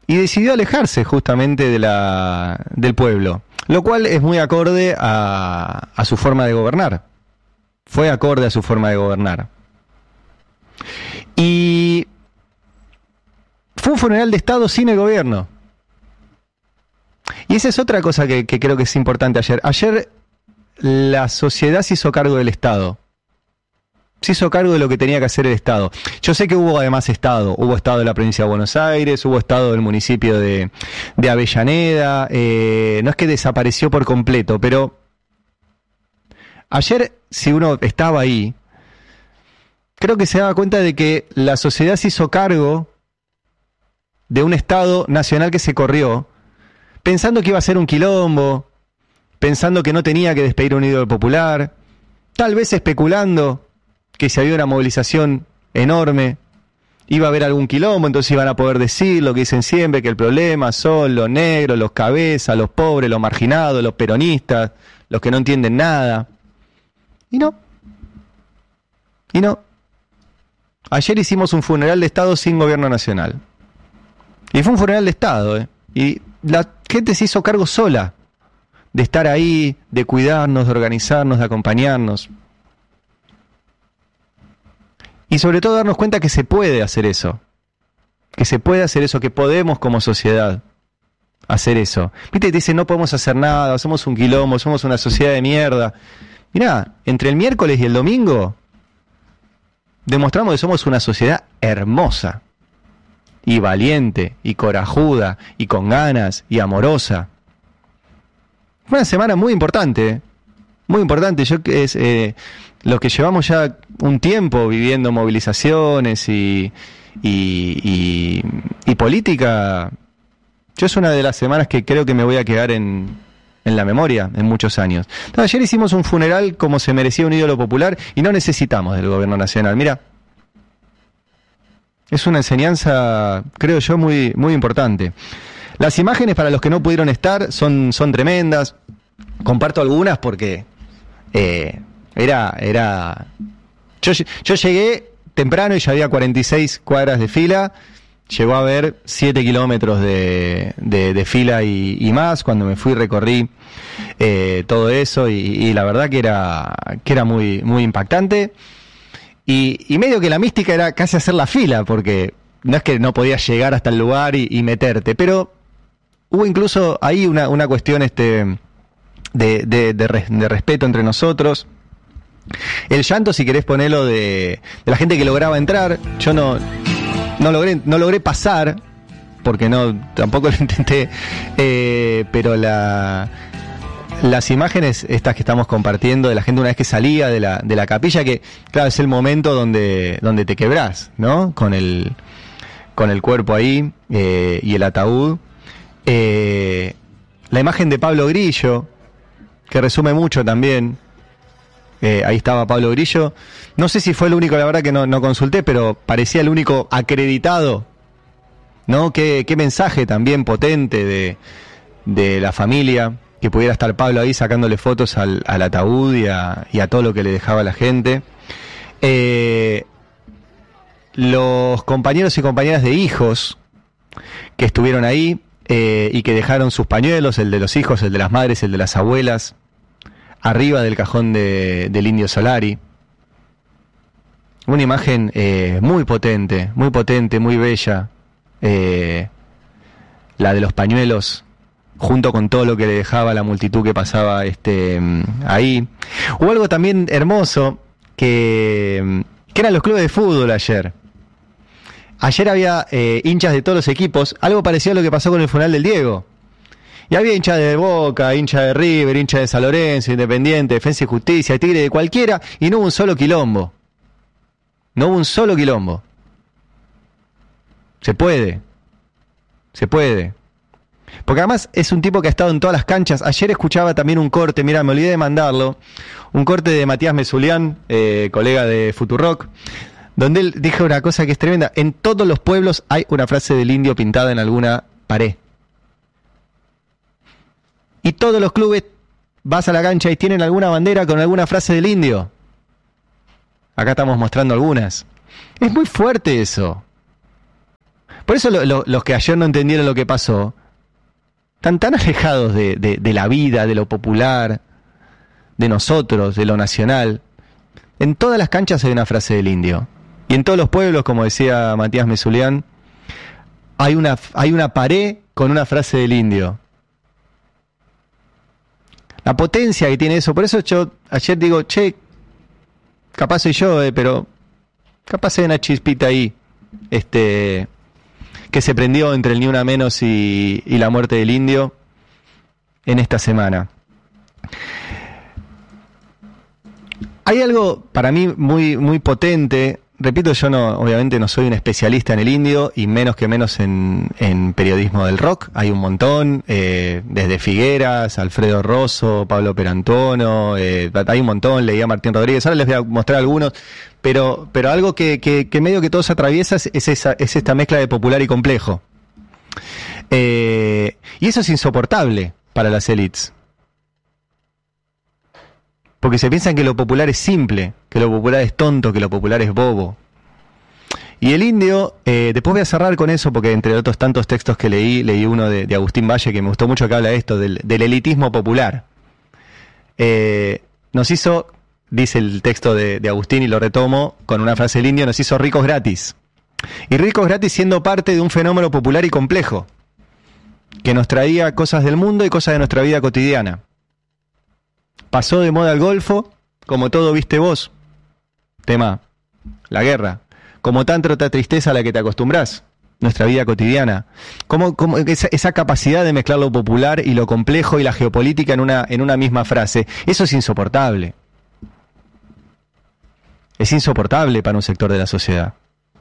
y decidió alejarse justamente del pueblo, lo cual es muy acorde a su forma de gobernar. Fue acorde a su forma de gobernar. Y fue un funeral de Estado sin el gobierno. Y esa es otra cosa que creo que es importante ayer. Ayer la sociedad se hizo cargo del Estado. Se hizo cargo de lo que tenía que hacer el Estado. Yo sé que hubo además Estado. Hubo Estado de la provincia de Buenos Aires, hubo Estado del municipio de Avellaneda. No es que desapareció por completo, pero ayer, si uno estaba ahí, creo que se daba cuenta de que la sociedad se hizo cargo de un Estado nacional que se corrió, pensando que iba a ser un quilombo, pensando que no tenía que despedir un ídolo popular, tal vez especulando que si había una movilización enorme, iba a haber algún quilombo, entonces iban a poder decir lo que dicen siempre, que el problema son los negros, los cabezas, los pobres, los marginados, los peronistas, los que no entienden nada. Y no. Ayer hicimos un funeral de Estado sin gobierno nacional. Y fue un funeral de Estado, Y la gente se hizo cargo sola de estar ahí, de cuidarnos, de organizarnos, de acompañarnos. Y sobre todo darnos cuenta que se puede hacer eso. Que podemos como sociedad hacer eso. Viste, te dicen no podemos hacer nada, somos un quilombo, somos una sociedad de mierda. Mirá, entre el miércoles y el domingo demostramos que somos una sociedad hermosa, y valiente, y corajuda, y con ganas, y amorosa. Fue una semana muy importante, muy importante. Los que llevamos ya un tiempo viviendo movilizaciones y política, yo es una de las semanas que creo que me voy a quedar en la memoria en muchos años. Entonces, ayer hicimos un funeral como se merecía un ídolo popular y no necesitamos del gobierno nacional. Mira, es una enseñanza, creo yo, muy, muy importante. Las imágenes, para los que no pudieron estar, son tremendas. Comparto algunas porque yo llegué temprano y ya había 46 cuadras de fila. Llegó a haber 7 kilómetros de fila y más. Cuando me fui recorrí todo eso y la verdad que era muy, muy impactante. Y medio que la mística era casi hacer la fila, porque no es que no podías llegar hasta el lugar y meterte, pero hubo incluso ahí una cuestión de respeto entre nosotros. El llanto, si querés ponerlo, de la gente que lograba entrar. Yo no logré pasar, porque tampoco lo intenté, pero las imágenes estas que estamos compartiendo de la gente una vez que salía de la capilla, que claro, es el momento donde te quebrás, ¿no? Con el cuerpo ahí y el ataúd. La imagen de Pablo Grillo, que resume mucho también. Ahí estaba Pablo Grillo. No sé si fue el único, la verdad que no consulté, pero parecía el único acreditado, ¿no? Qué mensaje también potente de la familia, que pudiera estar Pablo ahí sacándole fotos al ataúd y a todo lo que le dejaba la gente. Los compañeros y compañeras de hijos que estuvieron ahí y que dejaron sus pañuelos, el de los hijos, el de las madres, el de las abuelas, arriba del cajón del Indio Solari. Una imagen muy potente, muy bella. La de los pañuelos, junto con todo lo que le dejaba la multitud que pasaba ahí. Hubo algo también hermoso que eran los clubes de fútbol ayer. Ayer había hinchas de todos los equipos, algo parecido a lo que pasó con el funeral del Diego. Y había hincha de Boca, hincha de River, hincha de San Lorenzo, Independiente, Defensa y Justicia, Tigre, de cualquiera, y no hubo un solo quilombo. Se puede. Porque además es un tipo que ha estado en todas las canchas. Ayer escuchaba también un corte, mira, me olvidé de mandarlo, un corte de Matías Mezulián, colega de Futurock, donde él dijo una cosa que es tremenda. En todos los pueblos hay una frase del Indio pintada en alguna pared. Y todos los clubes, vas a la cancha y tienen alguna bandera con alguna frase del Indio. Acá estamos mostrando algunas. Es muy fuerte eso. Por eso los que ayer no entendieron lo que pasó, están tan alejados de la vida, de lo popular, de nosotros, de lo nacional. En todas las canchas hay una frase del indio. Y en todos los pueblos, como decía Matías Mezulián, hay una pared con una frase del indio. La potencia que tiene eso. Por eso yo ayer digo, che, capaz soy yo, pero capaz hay una chispita ahí, que se prendió entre el Ni Una Menos y la muerte del indio en esta semana. Hay algo para mí muy, muy potente. Repito, yo obviamente no soy un especialista en el indio y menos en periodismo del rock. Hay un montón, desde Figueras, Alfredo Rosso, Pablo Perantono, hay un montón, leía a Martín Rodríguez. Ahora les voy a mostrar algunos, pero algo que medio que todos atraviesan es esta mezcla de popular y complejo. Y eso es insoportable para las élites. Porque se piensan que lo popular es simple, que lo popular es tonto, que lo popular es bobo. Y el indio, después voy a cerrar con eso, porque entre otros tantos textos que leí uno de Agustín Valle, que me gustó mucho, que habla de esto, del elitismo popular. Nos hizo, dice el texto de Agustín, y lo retomo con una frase del indio, nos hizo ricos gratis. Y ricos gratis siendo parte de un fenómeno popular y complejo, que nos traía cosas del mundo y cosas de nuestra vida cotidiana. Pasó de moda el golfo, como todo viste vos. Tema, la guerra. Como tanta otra tristeza a la que te acostumbrás. Nuestra vida cotidiana. Como esa capacidad de mezclar lo popular y lo complejo y la geopolítica en una misma frase. Eso es insoportable. Es insoportable para un sector de la sociedad.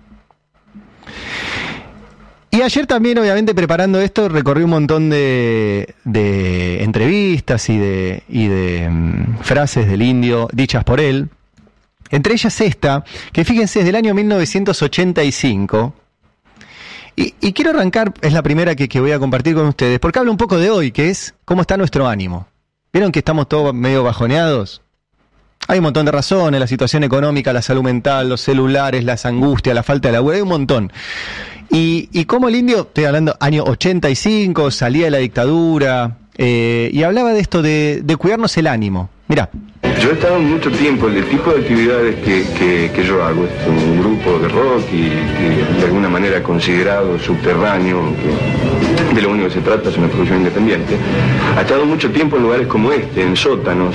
Y ayer también, obviamente, preparando esto, recorrí un montón de entrevistas y de frases del indio dichas por él. Entre ellas esta, que fíjense, es del año 1985. Y quiero arrancar, es la primera que voy a compartir con ustedes, porque habla un poco de hoy, que es cómo está nuestro ánimo. ¿Vieron que estamos todos medio bajoneados? Hay un montón de razones, la situación económica, la salud mental, los celulares, las angustias, la falta de laburo, hay un montón. Y como el indio, estoy hablando año 85, salía de la dictadura, y hablaba de esto, de cuidarnos el ánimo. Mirá. Yo he estado mucho tiempo en el tipo de actividades que yo hago, es un grupo de rock y de alguna manera considerado subterráneo, que de lo único que se trata es una producción independiente. Ha estado mucho tiempo en lugares como este, en sótanos.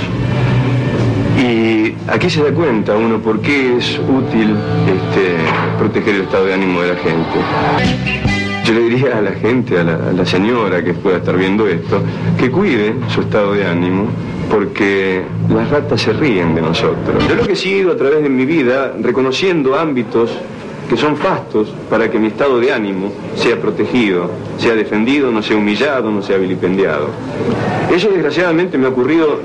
Y aquí se da cuenta uno por qué es útil proteger el estado de ánimo de la gente. Yo le diría a la gente, a la señora que pueda estar viendo esto, que cuide su estado de ánimo, porque las ratas se ríen de nosotros. Yo lo que he sido a través de mi vida, reconociendo ámbitos que son fastos para que mi estado de ánimo sea protegido, sea defendido, no sea humillado, no sea vilipendiado. Eso desgraciadamente me ha ocurrido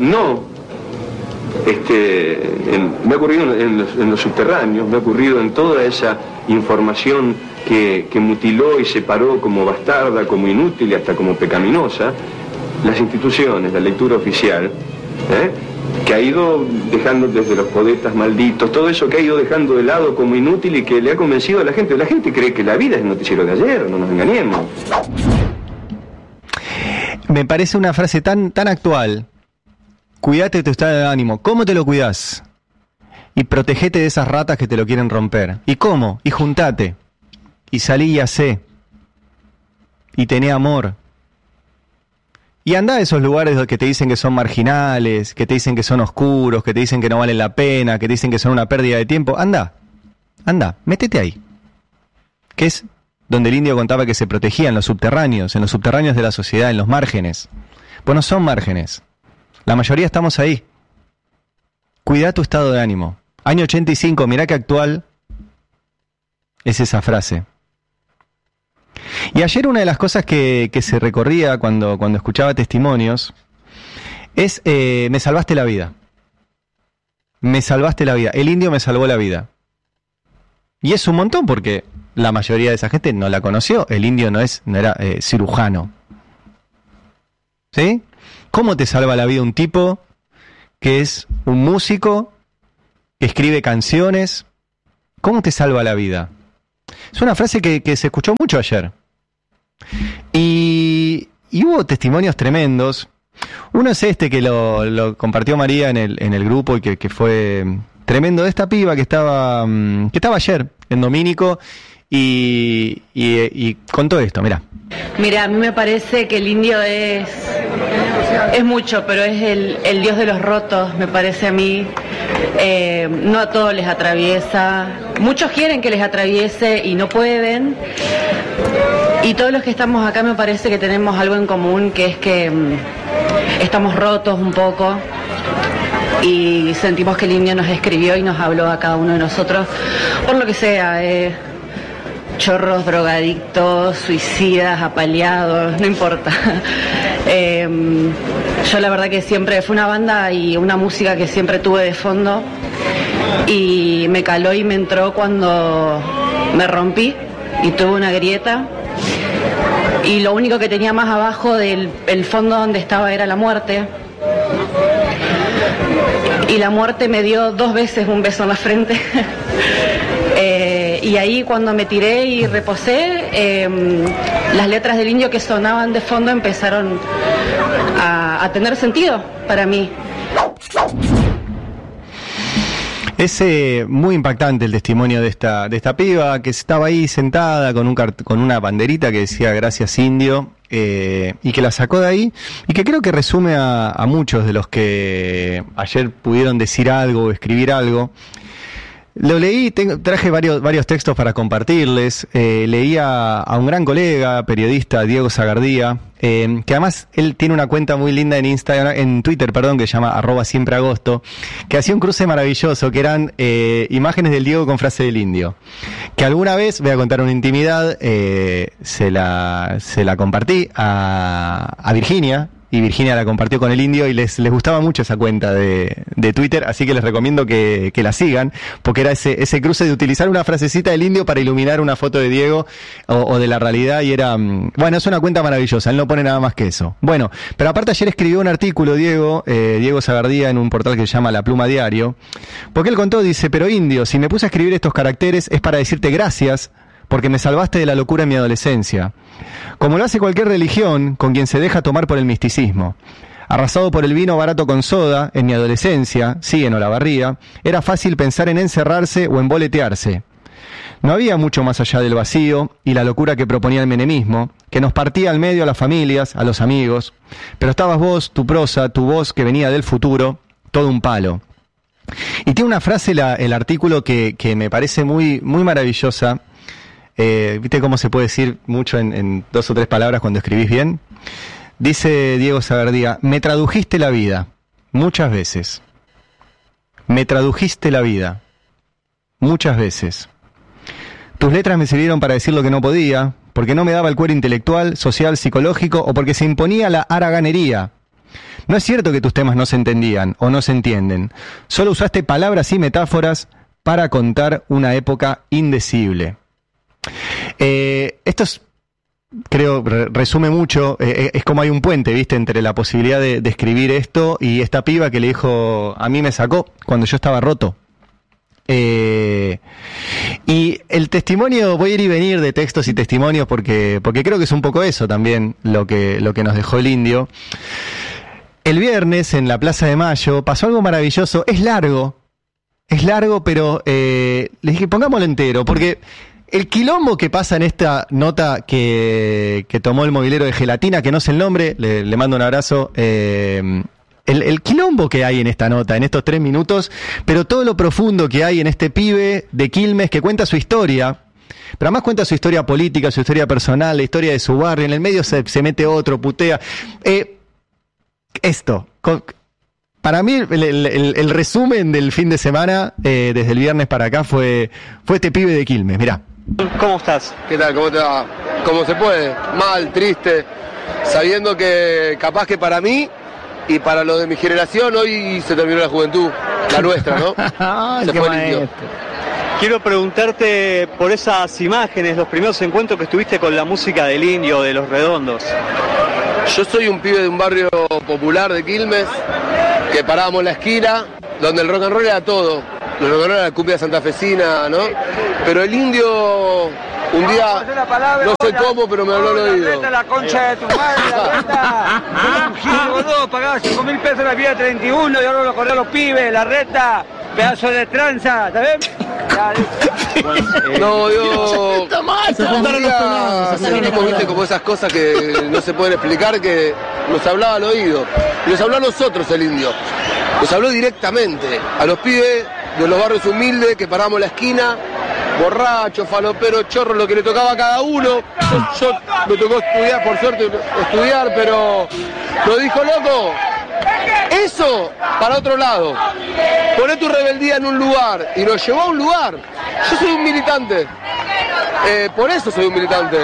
me ha ocurrido en los subterráneos, me ha ocurrido en toda esa información que mutiló y separó como bastarda, como inútil y hasta como pecaminosa las instituciones, la lectura oficial, que ha ido dejando desde los poetas malditos, todo eso que ha ido dejando de lado como inútil y que le ha convencido a la gente. La gente cree que la vida es el noticiero de ayer, no nos engañemos. Me parece una frase tan actual. Cuídate de tu estado de ánimo. ¿Cómo te lo cuidás? Y protegete de esas ratas que te lo quieren romper. ¿Y cómo? Y juntate. Y salí y hacé. Y tené amor. Y andá a esos lugares que te dicen que son marginales, que te dicen que son oscuros, que te dicen que no valen la pena, que te dicen que son una pérdida de tiempo. Anda, métete ahí. Que es donde el indio contaba que se protegían en los subterráneos de la sociedad, en los márgenes. Pues no son márgenes. La mayoría estamos ahí. Cuidá tu estado de ánimo. Año 85, mirá qué actual es esa frase. Y ayer una de las cosas que se recorría cuando escuchaba testimonios es, me salvaste la vida. Me salvaste la vida. El indio me salvó la vida. Y es un montón porque la mayoría de esa gente no la conoció. El indio no era cirujano. ¿Sí? ¿Cómo te salva la vida un tipo que es un músico, que escribe canciones? ¿Cómo te salva la vida? Es una frase que se escuchó mucho ayer. Y hubo testimonios tremendos. Uno es este que lo compartió María en el grupo y que fue tremendo, de esta piba que estaba ayer en Domínico y contó esto, mirá. Mira, a mí me parece que el indio es mucho, pero es el dios de los rotos, me parece a mí. No a todos les atraviesa. Muchos quieren que les atraviese y no pueden. Y todos los que estamos acá me parece que tenemos algo en común, que es que estamos rotos un poco y sentimos que el indio nos escribió y nos habló a cada uno de nosotros, por lo que sea, chorros, drogadictos, suicidas, apaleados, no importa. Yo la verdad que siempre fue una banda y una música que siempre tuve de fondo y me caló y me entró cuando me rompí y tuve una grieta. Y lo único que tenía más abajo del fondo donde estaba era la muerte. Y la muerte me dio 2 veces un beso en la frente. Y ahí cuando me tiré y reposé, las letras del indio que sonaban de fondo empezaron a tener sentido para mí. Es muy impactante el testimonio de esta piba que estaba ahí sentada con una banderita que decía gracias indio, y que la sacó de ahí y que creo que resume a muchos de los que ayer pudieron decir algo o escribir algo. Lo leí, traje varios textos para compartirles. Leí a un gran colega, periodista, Diego Zagardía, que además él tiene una cuenta muy linda en Twitter, que se llama @siempreagosto, que hacía un cruce maravilloso, que eran imágenes del Diego con frase del indio. Que alguna vez, voy a contar una intimidad, se la compartí a Virginia. Y Virginia la compartió con el indio y les gustaba mucho esa cuenta de Twitter, así que les recomiendo que la sigan, porque era ese cruce de utilizar una frasecita del indio para iluminar una foto de Diego o de la realidad, y era, bueno, es una cuenta maravillosa, él no pone nada más que eso. Bueno, pero aparte ayer escribió un artículo Diego Zagardía, en un portal que se llama La Pluma Diario, porque él contó, dice, pero indio, si me puse a escribir estos caracteres es para decirte gracias, porque me salvaste de la locura en mi adolescencia. Como lo hace cualquier religión con quien se deja tomar por el misticismo. Arrasado por el vino barato con soda, en mi adolescencia, sí, en Olavarría, era fácil pensar en encerrarse o en boletearse. No había mucho más allá del vacío y la locura que proponía el menemismo, que nos partía al medio a las familias, a los amigos. Pero estabas vos, tu prosa, tu voz que venía del futuro, todo un palo. Y tiene una frase el artículo que me parece muy, muy maravillosa. ¿Viste cómo se puede decir mucho en 2 o 3 palabras cuando escribís bien? Dice Diego Zagardía, me tradujiste la vida, muchas veces. Me tradujiste la vida, muchas veces. Tus letras me sirvieron para decir lo que no podía, porque no me daba el cuero intelectual, social, psicológico, o porque se imponía la haraganería. No es cierto que tus temas no se entendían, o no se entienden. Solo usaste palabras y metáforas para contar una época indecible. Esto es, creo, resume mucho, es como hay un puente, ¿viste?, entre la posibilidad de escribir esto y esta piba que le dijo, a mí me sacó cuando yo estaba roto. Y el testimonio, voy a ir y venir de textos y testimonios porque creo que es un poco eso también lo que nos dejó el indio. El viernes en la Plaza de Mayo pasó algo maravilloso, es largo, pero le dije, pongámoslo entero, porque el quilombo que pasa en esta nota que tomó el movilero de Gelatina, que no sé el nombre, le mando un abrazo, el quilombo que hay en esta nota, en estos 3 minutos, pero todo lo profundo que hay en este pibe de Quilmes que cuenta su historia, pero además cuenta su historia política, su historia personal, la historia de su barrio, en el medio se mete otro, putea. Para mí el resumen del fin de semana, desde el viernes para acá, fue este pibe de Quilmes, mirá. ¿Cómo estás? ¿Qué tal? ¿Cómo te va? ¿Cómo se puede? Mal, triste, sabiendo que capaz que para mí y para los de mi generación hoy se terminó la juventud, la nuestra, ¿no? Se fue el indio. Quiero preguntarte por esas imágenes, los primeros encuentros que estuviste con la música del indio, de Los Redondos. Yo soy un pibe de un barrio popular de Quilmes, que parábamos en la esquina, donde el rock and roll era todo. lo recordaron a la cumbia santafesina, ¿no? Pero el indio, un día, no sé cómo, pero me habló al oído. La concha de tu madre, la reta. Un gil, boludo, pagaba 5.000 pesos la vida 31 y ahora lo corrió a los pibes, la reta, pedazo de tranza, ¿está bien? No, yo... Sentimos, viste, como esas cosas que no se pueden explicar, que nos hablaba al oído. Y nos habló a nosotros el indio. Nos habló directamente a los pibes de los barrios humildes que paramos la esquina, borrachos, faloperos, chorros, lo que le tocaba a cada uno. Yo me tocó estudiar, por suerte, pero nos dijo, loco, eso para otro lado. Poné tu rebeldía en un lugar. Y nos llevó a un lugar. Yo soy un militante. Por eso soy un militante.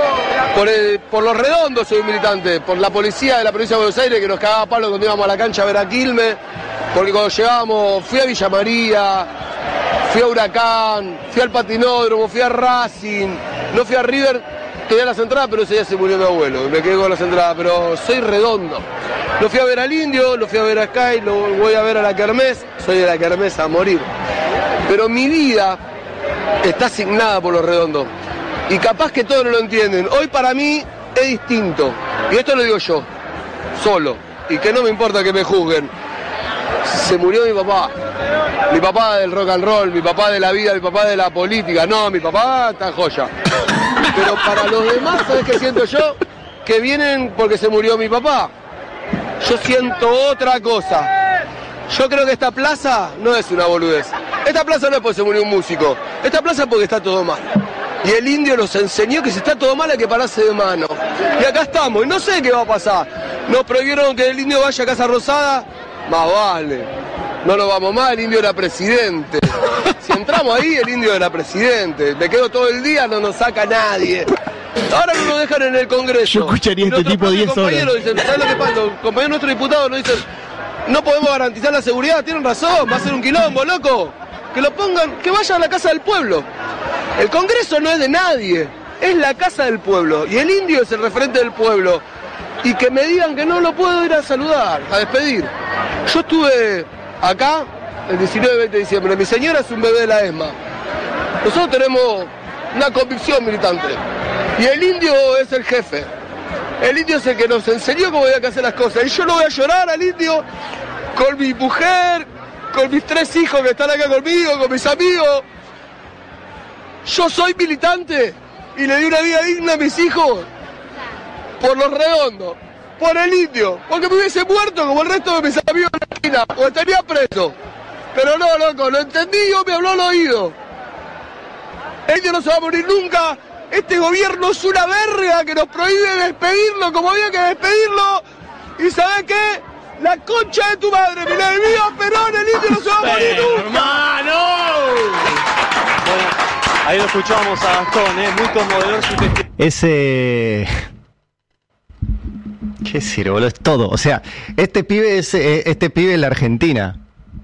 Por los redondos soy un militante. Por la policía de la provincia de Buenos Aires que nos cagaba a palo cuando íbamos a la cancha a ver a Quilmes. Porque cuando llegábamos, fui a Villa María, fui a Huracán, fui al Patinódromo, fui a Racing, no fui a River, tenía las entradas, pero ese día se murió mi abuelo, me quedé con las entradas, pero soy redondo. No fui a ver al Indio, no fui a ver a Sky, lo voy a ver a la Kermés, soy de la Kermés a morir. Pero mi vida está asignada por los redondos. Y capaz que todos no lo entienden. Hoy para mí es distinto. Y esto lo digo yo, solo. Y que no me importa que me juzguen. Se murió mi papá del rock and roll, mi papá de la vida, mi papá de la política. No, mi papá está joya. Pero para los demás, ¿sabes qué siento yo? Que vienen porque se murió mi papá. Yo siento otra cosa. Yo creo que esta plaza no es una boludez. Esta plaza no es porque se murió un músico. Esta plaza es porque está todo mal. Y el indio nos enseñó que si está todo mal hay que pararse de mano. Y acá estamos, y no sé qué va a pasar. Nos prohibieron que el indio vaya a Casa Rosada. Más vale. No nos vamos más, el indio era presidente. Si entramos ahí, el indio era presidente. Me quedo todo el día, no nos saca nadie. Ahora no nos dejan en el Congreso. Yo escucharía este tipo 10 horas. Dicen, ¿sabes lo que pasa? Los compañeros nuestros diputados nos dicen, no podemos garantizar la seguridad. Tienen razón, va a ser un quilombo, loco. Que lo pongan, que vayan a la casa del pueblo. El Congreso no es de nadie, es la casa del pueblo. Y el indio es el referente del pueblo. Y que me digan que no lo puedo ir a saludar, a despedir. Yo estuve acá el 19 y 20 de diciembre. Mi señora es un bebé de la ESMA. Nosotros tenemos una convicción militante. Y el indio es el jefe. El indio es el que nos enseñó cómo había que hacer las cosas. Y yo lo voy a llorar al indio con mi mujer, con mis 3 hijos que están acá conmigo, con mis amigos. Yo soy militante y le di una vida digna a mis hijos por los redondos, por el indio, porque me hubiese muerto como el resto de mis amigos en la esquina, o estaría preso. Pero no, loco, lo entendí, yo me habló al oído. El indio no se va a morir nunca. Este gobierno es una verga que nos prohíbe despedirlo como había que despedirlo. ¿Y sabés qué? La concha de tu madre, mira el mío, Perón, el indio no se va a morir nunca. ¡Hermano! Bueno, ahí lo escuchamos a Gastón, muy conmovedor su testimonio. Ese... ¿Qué decir, boludo? Es todo. O sea, este pibe en la Argentina.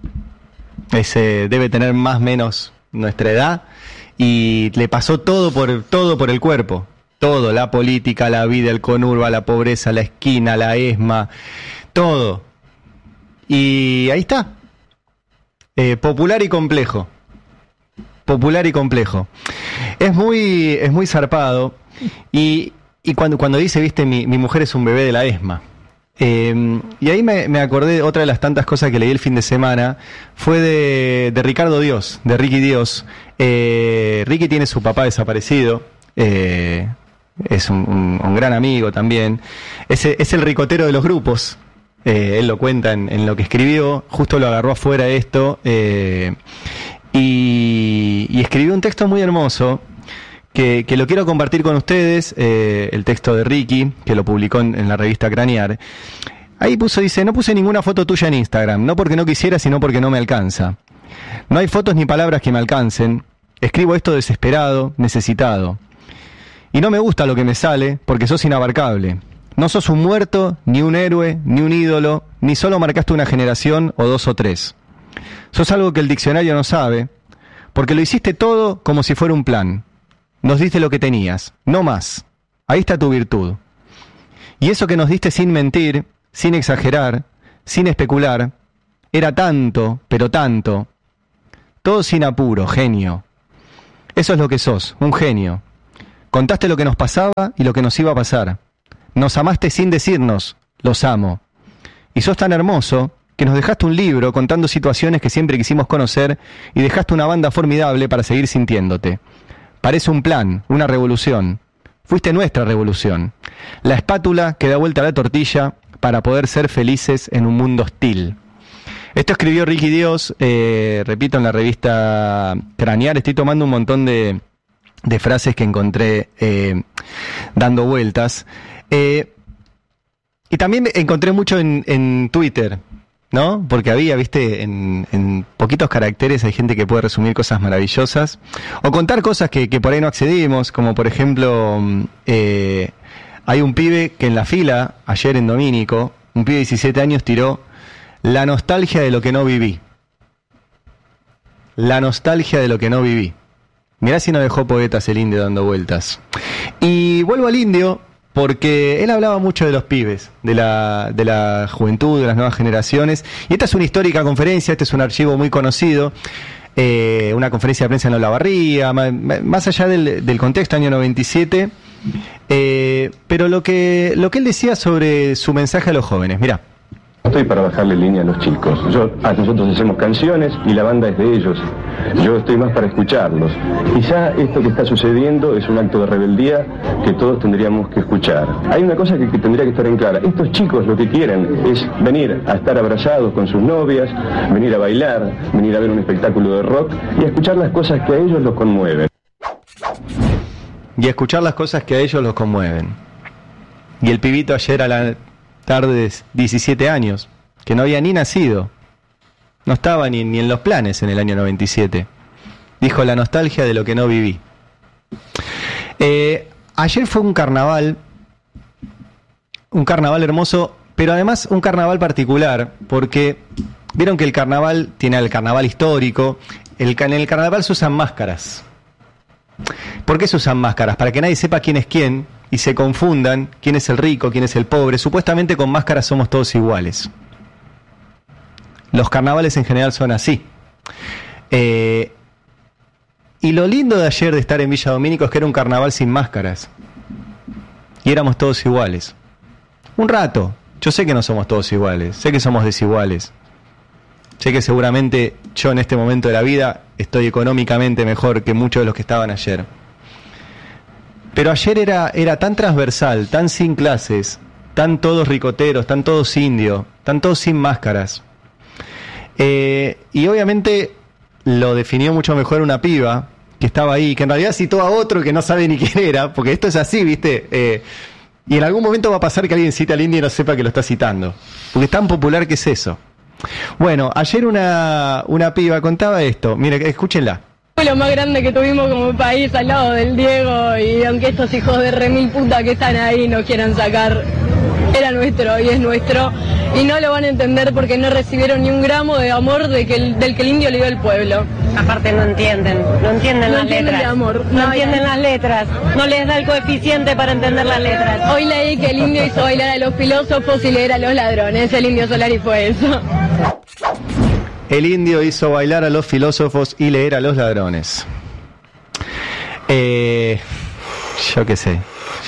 Debe tener más o menos nuestra edad. Y le pasó todo por el cuerpo. Todo, la política, la vida, el conurba, la pobreza, la esquina, la ESMA, todo. Y ahí está. Popular y complejo. Popular y complejo. Es muy zarpado. Y cuando dice, viste, mi mujer es un bebé de la ESMA. Y ahí me acordé, otra de las tantas cosas que leí el fin de semana, fue de Ricardo Dios, de Ricky Dios. Ricky tiene su papá desaparecido, es un gran amigo también. Es el ricotero de los grupos, él lo cuenta en lo que escribió, justo lo agarró afuera esto, y escribió un texto muy hermoso, que lo quiero compartir con ustedes, el texto de Ricky, que lo publicó en la revista Cranear. Ahí dice, no puse ninguna foto tuya en Instagram, no porque no quisiera, sino porque no me alcanza. No hay fotos ni palabras que me alcancen. Escribo esto desesperado, necesitado. Y no me gusta lo que me sale, porque sos inabarcable. No sos un muerto, ni un héroe, ni un ídolo, ni solo marcaste una generación o 2 o 3. Sos algo que el diccionario no sabe, porque lo hiciste todo como si fuera un plan. Nos diste lo que tenías, no más. Ahí está tu virtud. Y eso que nos diste sin mentir, sin exagerar, sin especular, era tanto, pero tanto. todo sin apuro, genio. Eso es lo que sos, un genio. Contaste lo que nos pasaba y lo que nos iba a pasar. Nos amaste sin decirnos, los amo. Y sos tan hermoso que nos dejaste un libro contando situaciones que siempre quisimos conocer y dejaste una banda formidable para seguir sintiéndote. Parece un plan, una revolución. Fuiste nuestra revolución. La espátula que da vuelta a la tortilla para poder ser felices en un mundo hostil. Esto escribió Ricky Dios, repito, en la revista Cranear. Estoy tomando un montón de frases que encontré dando vueltas. Y también encontré mucho en Twitter, ¿no? Porque había, viste, en poquitos caracteres hay gente que puede resumir cosas maravillosas o contar cosas que por ahí no accedimos, como por ejemplo, hay un pibe que en la fila, ayer en Domínico, un pibe de 17 años tiró la nostalgia de lo que no viví. La nostalgia de lo que no viví. Mirá si no dejó poetas el Indio dando vueltas. Y vuelvo al Indio porque él hablaba mucho de los pibes, de la juventud, de las nuevas generaciones. Y esta es una histórica conferencia, este es un archivo muy conocido, una conferencia de prensa en Olavarría, más allá del contexto, año 97. Pero lo que él decía sobre su mensaje a los jóvenes, mirá. Estoy para bajarle línea a los chicos. Nosotros hacemos canciones y la banda es de ellos. Yo estoy más para escucharlos. Quizá esto que está sucediendo es un acto de rebeldía que todos tendríamos que escuchar. Hay una cosa que tendría que estar en clara. Estos chicos lo que quieren es venir a estar abrazados con sus novias, venir a bailar, venir a ver un espectáculo de rock y a escuchar las cosas que a ellos los conmueven. Y a escuchar las cosas que a ellos los conmueven. Y el pibito ayer a la tarde de 17 años, que no había ni nacido, no estaba ni en los planes en el año 97, dijo la nostalgia de lo que no viví. Ayer fue un carnaval hermoso, pero además un carnaval particular, porque vieron que el carnaval tiene el carnaval histórico, en el carnaval se usan máscaras. ¿Por qué se usan máscaras? Para que nadie sepa quién es quién y se confundan quién es el rico, quién es el pobre. Supuestamente con máscaras somos todos iguales. Los carnavales en general son así. Y lo lindo de ayer de estar en Villa Domínico es que era un carnaval sin máscaras. Y éramos todos iguales. Un rato. Yo sé que no somos todos iguales. Sé que somos desiguales. Sé que seguramente yo en este momento de la vida estoy económicamente mejor que muchos de los que estaban ayer. Pero ayer era tan transversal, tan sin clases, tan todos ricoteros, tan todos indios, tan todos sin máscaras. Y obviamente lo definió mucho mejor una piba que estaba ahí, que en realidad citó a otro que no sabe ni quién era, porque esto es así, ¿viste? Y en algún momento va a pasar que alguien cita al indio y no sepa que lo está citando, porque es tan popular que es eso. Bueno, ayer una piba contaba esto, mire, escúchenla. Fue lo más grande que tuvimos como país al lado del Diego, y aunque estos hijos de remil puta que están ahí nos quieran sacar, era nuestro y es nuestro, y no lo van a entender porque no recibieron ni un gramo de amor del que el indio le dio al pueblo. Aparte no entienden las letras. De amor. No entienden las letras, no les da el coeficiente para entender las letras. Hoy leí que el indio hizo bailar a los filósofos y leer a los ladrones, el Indio Solari fue eso. El indio hizo bailar a los filósofos y leer a los ladrones. Yo qué sé.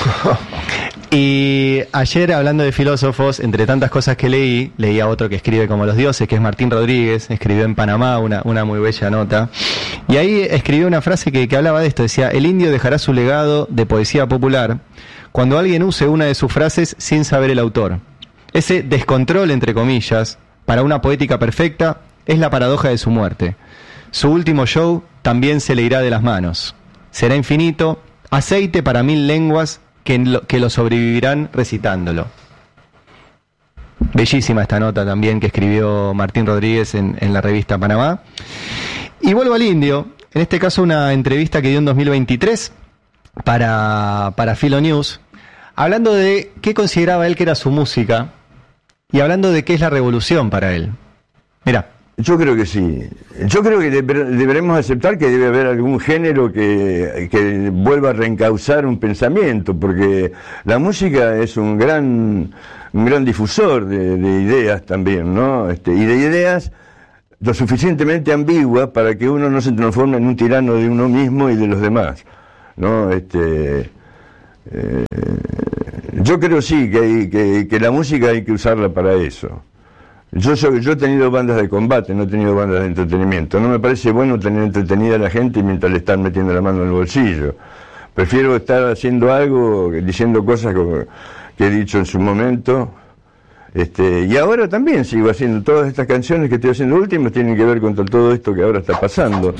Y ayer, hablando de filósofos, entre tantas cosas que leí a otro que escribe como los dioses, que es Martín Rodríguez, escribió en Panamá una muy bella nota. Y ahí escribió una frase que hablaba de esto, decía: el indio dejará su legado de poesía popular cuando alguien use una de sus frases sin saber el autor. Ese descontrol, entre comillas, para una poética perfecta, es la paradoja de su muerte. Su último show también se le irá de las manos. Será infinito, aceite para 1000 lenguas que lo sobrevivirán recitándolo. Bellísima esta nota también que escribió Martín Rodríguez en la revista Panamá. Y vuelvo al indio, en este caso una entrevista que dio en 2023 para Filo News, hablando de qué consideraba él que era su música y hablando de qué es la revolución para él. Mirá. Yo creo que sí. Yo creo que deberemos aceptar que debe haber algún género que vuelva a reencauzar un pensamiento, porque la música es un gran difusor de ideas también, ¿no? Y de ideas lo suficientemente ambigua para que uno no se transforme en un tirano de uno mismo y de los demás, ¿no? Yo creo sí que la música hay que usarla para eso. Yo he tenido bandas de combate, no he tenido bandas de entretenimiento. No me parece bueno tener entretenida a la gente mientras le están metiendo la mano en el bolsillo. Prefiero estar haciendo algo, diciendo cosas que he dicho en su momento. Y ahora también sigo haciendo todas estas canciones que estoy haciendo últimas, tienen que ver con todo esto que ahora está pasando.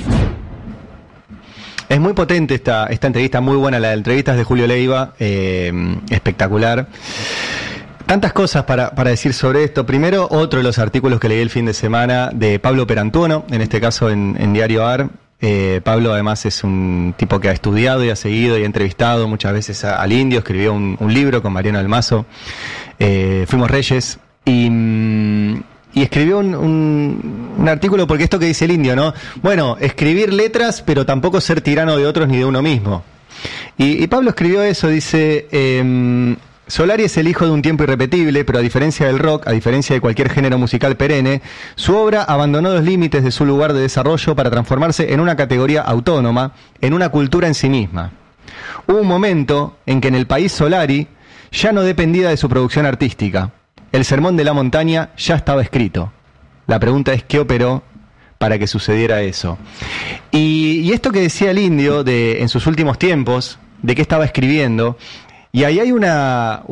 Es muy potente esta entrevista, muy buena, la de entrevistas de Julio Leiva, espectacular. Tantas cosas para decir sobre esto. Primero, otro de los artículos que leí el fin de semana de Pablo Perantuono, en este caso en Diario AR. Pablo además es un tipo que ha estudiado y ha seguido y ha entrevistado muchas veces al Indio, escribió un libro con Mariano Almazo, Fuimos Reyes, y escribió un artículo porque esto que dice el Indio, ¿no? Bueno, escribir letras, pero tampoco ser tirano de otros ni de uno mismo. Y Pablo escribió eso, dice... Solari es el hijo de un tiempo irrepetible, pero a diferencia del rock, a diferencia de cualquier género musical perenne, su obra abandonó los límites de su lugar de desarrollo para transformarse en una categoría autónoma, en una cultura en sí misma. Hubo un momento en que en el país Solari ya no dependía de su producción artística. El sermón de la montaña ya estaba escrito. La pregunta es ¿qué operó para que sucediera eso? Y esto que decía el Indio en sus últimos tiempos, de qué estaba escribiendo... Y ahí hay una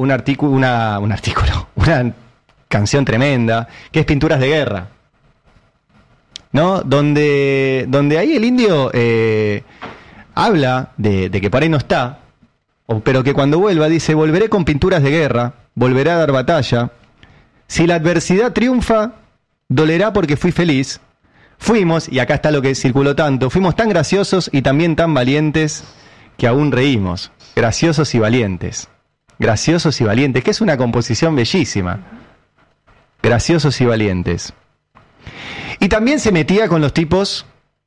canción tremenda, que es Pinturas de Guerra, ¿no? Donde ahí el Indio habla de que por ahí no está, pero que cuando vuelva dice, volveré con pinturas de guerra, volveré a dar batalla. Si la adversidad triunfa, dolerá porque fui feliz. Fuimos, y acá está lo que circuló tanto, fuimos tan graciosos y también tan valientes que aún reímos. Graciosos y valientes, que es una composición bellísima. Graciosos y valientes. Y también se metía con los tipos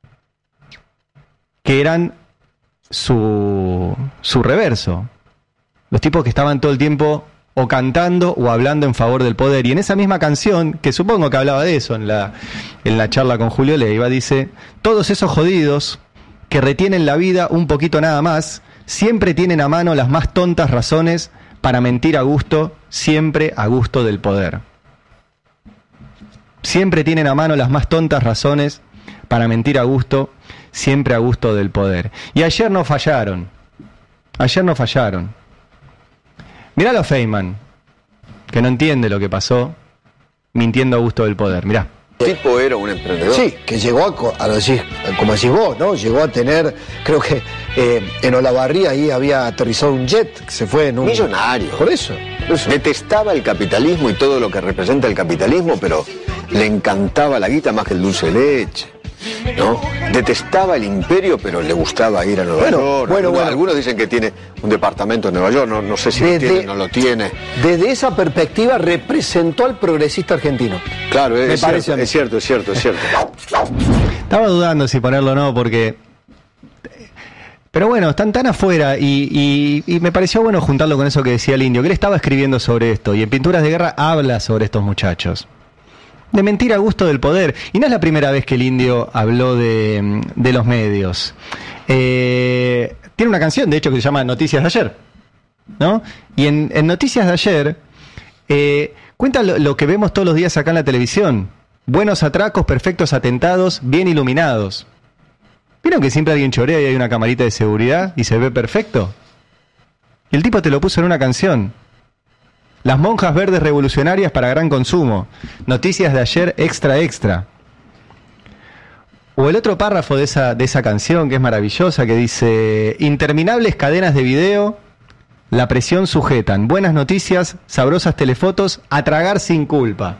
que eran su reverso. Los tipos que estaban todo el tiempo o cantando o hablando en favor del poder. Y en esa misma canción, que supongo que hablaba de eso en la charla con Julio Leiva, dice, todos esos jodidos que retienen la vida un poquito nada más, siempre tienen a mano las más tontas razones para mentir a gusto, siempre a gusto del poder. Siempre tienen a mano las más tontas razones para mentir a gusto, siempre a gusto del poder. Y ayer no fallaron. Mirá a Feynman, que no entiende lo que pasó, mintiendo a gusto del poder. Mirá. El tipo era un emprendedor. Sí, que llegó como decís vos, ¿no? Llegó a tener, creo que en Olavarría ahí había aterrizado un jet que se fue en un... Millonario. Por eso. Detestaba el capitalismo y todo lo que representa el capitalismo, pero le encantaba la guita más que el dulce de leche, ¿no? Detestaba el imperio, pero le gustaba ir a Nueva York. Bueno. Algunos dicen que tiene un departamento en Nueva York, no sé si lo tiene o no lo tiene. Desde esa perspectiva representó al progresista argentino. Claro, es cierto. Estaba dudando si ponerlo o no, porque... Pero bueno, están tan afuera y me pareció bueno juntarlo con eso que decía el Indio, que él estaba escribiendo sobre esto, y en Pinturas de Guerra habla sobre estos muchachos. De mentir a gusto del poder. Y no es la primera vez que el Indio habló de los medios. Tiene una canción, de hecho, que se llama Noticias de Ayer, ¿no? Y en Noticias de Ayer cuenta lo que vemos todos los días acá en la televisión. Buenos atracos, perfectos atentados, bien iluminados. ¿Vieron que siempre alguien chorea y hay una camarita de seguridad y se ve perfecto? Y el tipo te lo puso en una canción. Las monjas verdes revolucionarias para gran consumo. Noticias de Ayer extra. O el otro párrafo de esa canción que es maravillosa, que dice: interminables cadenas de video, la presión sujetan. Buenas noticias, sabrosas telefotos, a tragar sin culpa.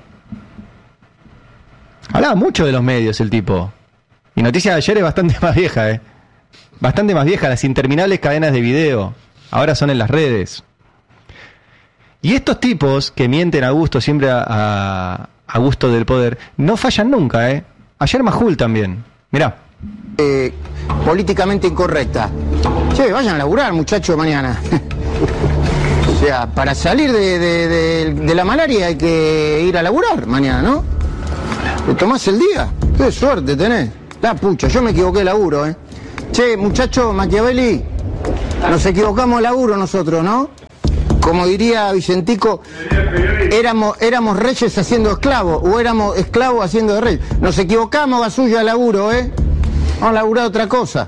Hablaba mucho de los medios el tipo. Y Noticias de Ayer es bastante más vieja, bastante más vieja. Las interminables cadenas de video ahora son en las redes. Y estos tipos que mienten a gusto, siempre a gusto del poder, no fallan nunca, Ayer Majul también. Mirá. Políticamente incorrecta. Che, vayan a laburar, muchachos, mañana. O sea, para salir de la malaria hay que ir a laburar mañana, ¿no? ¿Te tomás el día? Qué suerte tenés. La pucha, yo me equivoqué de laburo, ¿eh? Che, muchacho, Machiavelli, nos equivocamos de laburo nosotros, ¿no? Como diría Vicentico, éramos reyes haciendo esclavos, o éramos esclavos haciendo de reyes. Nos equivocamos, Gasulla, de laburo, ¿eh? Vamos a laburar otra cosa.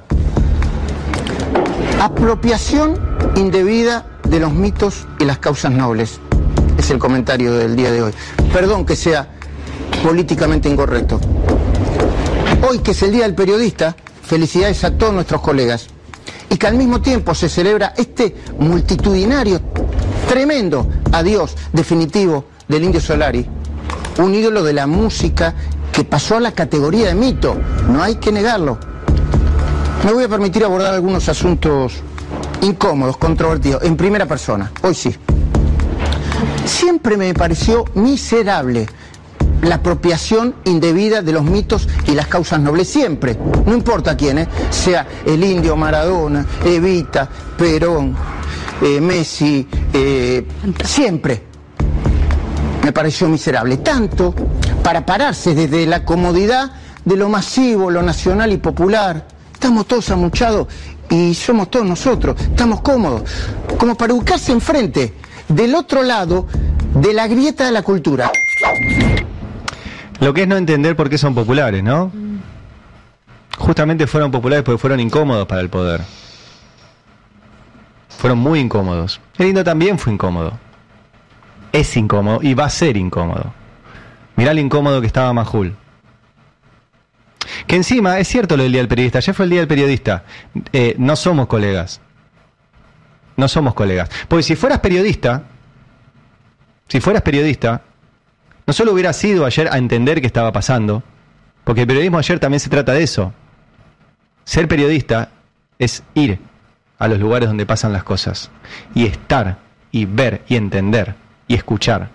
Apropiación indebida de los mitos y las causas nobles. Es el comentario del día de hoy. Perdón que sea políticamente incorrecto. Hoy, que es el Día del Periodista, felicidades a todos nuestros colegas. Y que al mismo tiempo se celebra este multitudinario, tremendo adiós definitivo del Indio Solari, un ídolo de la música que pasó a la categoría de mito, no hay que negarlo. Me voy a permitir abordar algunos asuntos incómodos, controvertidos, en primera persona, hoy sí. Siempre me pareció miserable la apropiación indebida de los mitos y las causas nobles, siempre, no importa quién, sea el Indio, Maradona, Evita, Perón, Messi, siempre me pareció miserable, tanto para pararse desde la comodidad de lo masivo, lo nacional y popular. Estamos todos amuchados y somos todos nosotros, estamos cómodos, como para ubicarse enfrente, del otro lado de la grieta de la cultura. Lo que es no entender por qué son populares, ¿no? Justamente fueron populares porque fueron incómodos para el poder. Fueron muy incómodos. El Indio también fue incómodo. Es incómodo y va a ser incómodo. Mirá lo incómodo que estaba Majul. Que encima, es cierto lo del Día del Periodista, ayer fue el Día del Periodista. No somos colegas. No somos colegas. Porque si fueras periodista, no solo hubieras ido ayer a entender qué estaba pasando, porque el periodismo ayer también se trata de eso. Ser periodista es ir a los lugares donde pasan las cosas, y estar, y ver, y entender, y escuchar.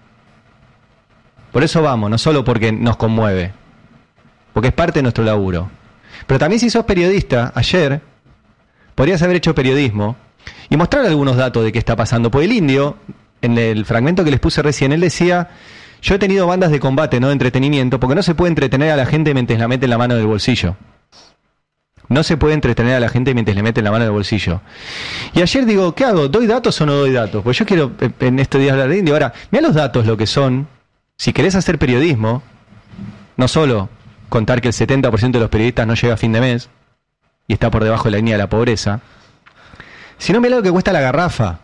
Por eso vamos, no solo porque nos conmueve, porque es parte de nuestro laburo. Pero también si sos periodista, ayer podrías haber hecho periodismo y mostrar algunos datos de qué está pasando. Porque el Indio, en el fragmento que les puse recién, él decía: yo he tenido bandas de combate, no de entretenimiento, porque no se puede entretener a la gente mientras la mete en la mano del bolsillo. No se puede entretener a la gente mientras le mete en la mano del bolsillo. Y ayer digo, ¿qué hago? ¿Doy datos o no doy datos? Pues yo quiero en este día hablar de Indio. Ahora, mira los datos lo que son. Si querés hacer periodismo, no solo contar que el 70% de los periodistas no llega a fin de mes y está por debajo de la línea de la pobreza, sino mira lo que cuesta la garrafa.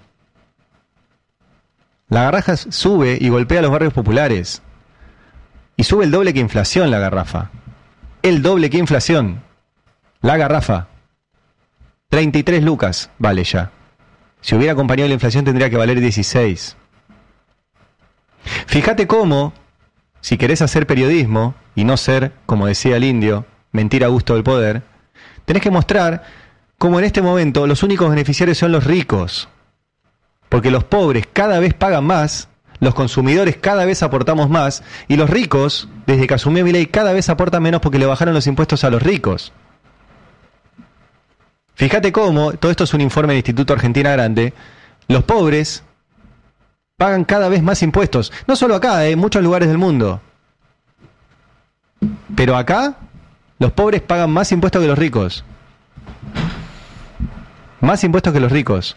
La garrafa sube y golpea a los barrios populares. Y sube el doble que inflación la garrafa. El doble que inflación. La garrafa. 33 lucas vale ya. Si hubiera acompañado la inflación tendría que valer 16. Fíjate cómo, si querés hacer periodismo y no ser, como decía el Indio, mentir a gusto del poder, tenés que mostrar cómo en este momento los únicos beneficiarios son los ricos. Porque los pobres cada vez pagan más, los consumidores cada vez aportamos más, y los ricos, desde que asumió Milei, cada vez aportan menos porque le bajaron los impuestos a los ricos. Fíjate cómo, todo esto es un informe del Instituto Argentina Grande, los pobres pagan cada vez más impuestos. No solo acá, en muchos lugares del mundo. Pero acá, los pobres pagan más impuestos que los ricos. Más impuestos que los ricos.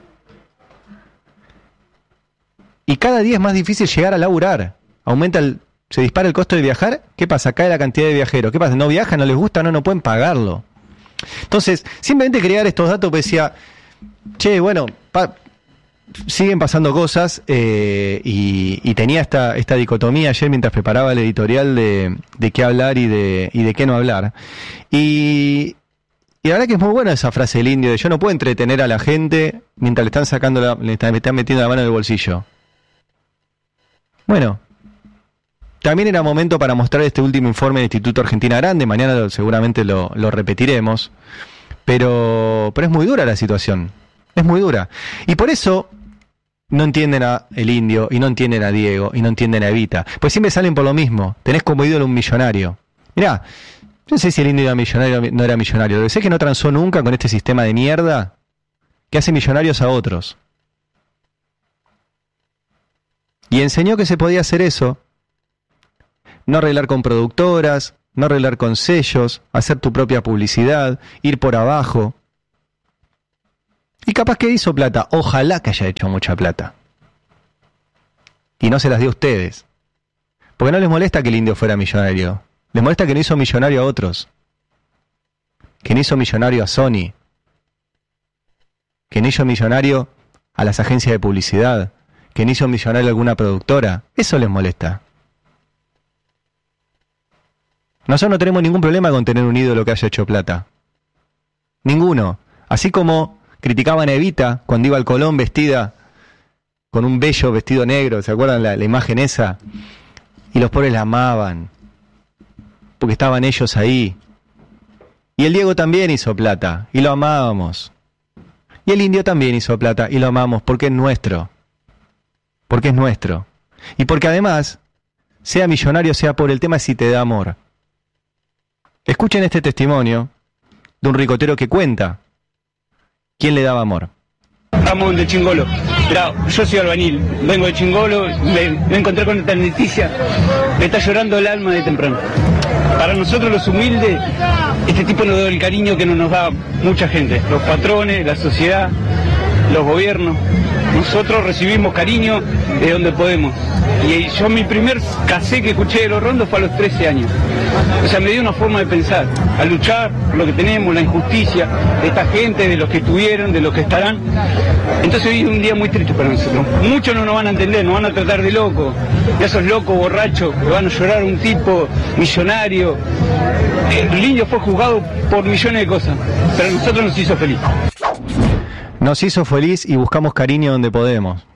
Y cada día es más difícil llegar a laburar. Se dispara el costo de viajar. ¿Qué pasa? Cae la cantidad de viajeros. ¿Qué pasa? ¿No viajan? ¿No les gusta? No pueden pagarlo. Entonces, simplemente quería dar estos datos, pues decía, che, bueno, siguen pasando cosas, y tenía esta dicotomía ayer mientras preparaba el editorial de qué hablar y de qué no hablar. Y la verdad que es muy buena esa frase del Indio de: yo no puedo entretener a la gente mientras le están metiendo la mano en el bolsillo. Bueno, también era momento para mostrar este último informe del Instituto Argentina Grande. Mañana seguramente lo repetiremos. Pero es muy dura la situación. Es muy dura. Y por eso no entienden a el Indio, y no entienden a Diego, y no entienden a Evita. Pues siempre salen por lo mismo. Tenés como ídolo un millonario. Mirá, yo no sé si el Indio era millonario o no era millonario. Lo que sé es que no transó nunca con este sistema de mierda que hace millonarios a otros. Y enseñó que se podía hacer eso no arreglar con productoras, no arreglar con sellos, hacer tu propia publicidad, ir por abajo. Y capaz que hizo plata, ojalá que haya hecho mucha plata. Y no se las dio a ustedes. Porque no les molesta que el Indio fuera millonario. Les molesta que no hizo millonario a otros. Que no hizo millonario a Sony. Que no hizo millonario a las agencias de publicidad. Que no hizo millonario a alguna productora. Eso les molesta. Nosotros no tenemos ningún problema con tener un ídolo que haya hecho plata. Ninguno. Así como criticaban a Evita cuando iba al Colón vestida con un bello vestido negro, ¿se acuerdan la imagen esa? Y los pobres la amaban, porque estaban ellos ahí. Y el Diego también hizo plata, y lo amábamos. Y el Indio también hizo plata, y lo amamos, porque es nuestro. Porque es nuestro. Y porque además, sea millonario, sea pobre, el tema es si te da amor. Escuchen este testimonio de un ricotero que cuenta quién le daba amor. Ramón de Chingolo. Mirá, yo soy albañil, vengo de Chingolo, me encontré con esta noticia, me está llorando el alma de temprano. Para nosotros los humildes, este tipo nos da el cariño que no nos da mucha gente, los patrones, la sociedad, los gobiernos. Nosotros recibimos cariño de donde podemos. Y yo mi primer cassette que escuché de Los Rondos fue a los 13 años. O sea, me dio una forma de pensar, a luchar por lo que tenemos, la injusticia de esta gente, de los que estuvieron, de los que estarán. Entonces hoy es un día muy triste para nosotros. Muchos no nos van a entender, nos van a tratar de locos, de esos locos borrachos que van a llorar a un tipo millonario. El Indio fue juzgado por millones de cosas, pero a nosotros nos hizo feliz. Nos hizo feliz y buscamos cariño donde podemos.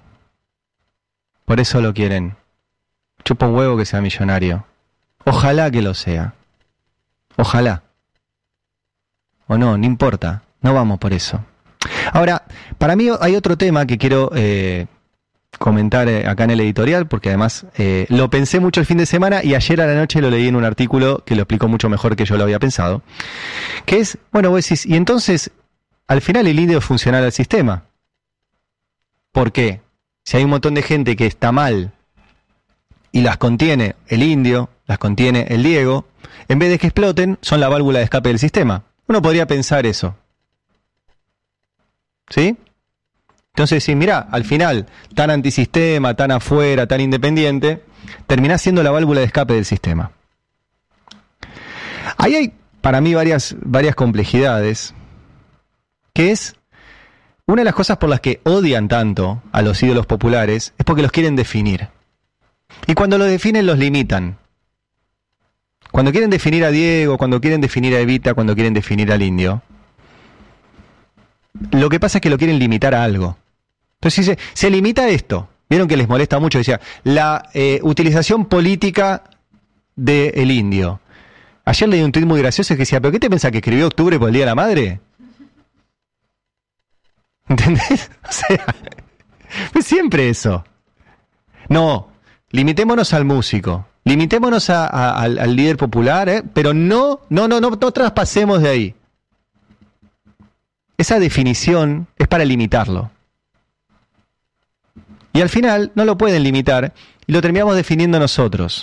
Por eso lo quieren. Chupa un huevo que sea millonario. Ojalá que lo sea. Ojalá. O no, no importa. No vamos por eso. Ahora, para mí hay otro tema que quiero comentar acá en el editorial, porque además lo pensé mucho el fin de semana y ayer a la noche lo leí en un artículo que lo explicó mucho mejor que yo lo había pensado. Que es, bueno, vos decís, y entonces, al final el Indio es funcional al sistema. ¿Por qué? Si hay un montón de gente que está mal y las contiene el Indio, las contiene el Diego, en vez de que exploten, son la válvula de escape del sistema. Uno podría pensar eso. ¿Sí? Entonces, si mirá, al final, tan antisistema, tan afuera, tan independiente, terminás siendo la válvula de escape del sistema. Ahí hay, para mí, varias complejidades, que es, una de las cosas por las que odian tanto a los ídolos populares, es porque los quieren definir. Y cuando los definen, los limitan. Cuando quieren definir a Diego, cuando quieren definir a Evita, cuando quieren definir al Indio, lo que pasa es que lo quieren limitar a algo. Entonces se limita a esto. Vieron que les molesta mucho, decía, la utilización política del Indio. Ayer leí un tuit muy gracioso que decía, ¿pero qué te pensás que escribió Octubre por el Día de la Madre? ¿Entendés? O sea, es siempre eso. No, limitémonos al músico, limitémonos al líder popular, pero no traspasemos de ahí. Esa definición es para limitarlo. Y al final no lo pueden limitar y lo terminamos definiendo nosotros.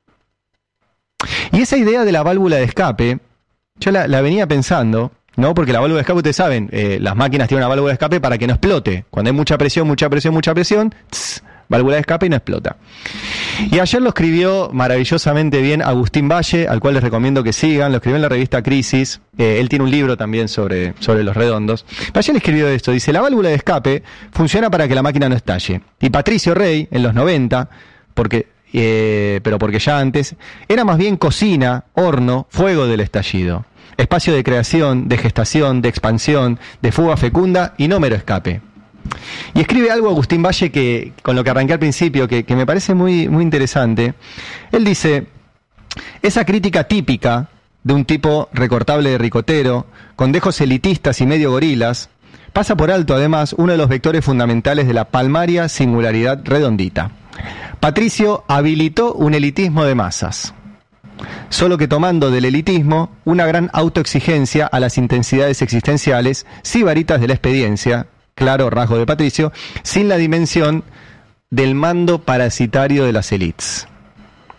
Y esa idea de la válvula de escape, yo la venía pensando, ¿no? Porque la válvula de escape, ustedes saben, las máquinas tienen una válvula de escape para que no explote. Cuando hay mucha presión, válvula de escape y no explota. Y ayer lo escribió maravillosamente bien Agustín Valle, al cual les recomiendo que sigan, lo escribió en la revista Crisis, él tiene un libro también sobre los redondos. Valle le escribió esto, dice, la válvula de escape funciona para que la máquina no estalle. Y Patricio Rey, en los 90, pero porque ya antes, era más bien cocina, horno, fuego del estallido. Espacio de creación, de gestación, de expansión, de fuga fecunda y no mero escape. Y escribe algo Agustín Valle que, con lo que arranqué al principio, que me parece muy, muy interesante. Él dice, esa crítica típica de un tipo recortable de ricotero, con dejos elitistas y medio gorilas, pasa por alto además uno de los vectores fundamentales de la palmaria singularidad redondita. Patricio habilitó un elitismo de masas, solo que tomando del elitismo una gran autoexigencia a las intensidades existenciales, sibaritas de la expediencia, claro rasgo de Patricio, sin la dimensión del mando parasitario de las élites.